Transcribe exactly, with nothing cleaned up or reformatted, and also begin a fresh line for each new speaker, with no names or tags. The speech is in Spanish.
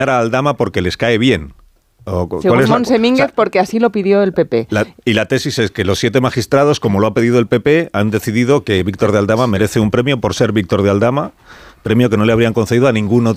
a Aldama porque les cae bien. O,
Según Monsemínguez,
o sea,
porque así lo pidió el P P.
La, y la tesis es que los siete magistrados, como lo ha pedido el P P, han decidido que Víctor de Aldama merece un premio por ser Víctor de Aldama, premio que no le habrían concedido a ningún otro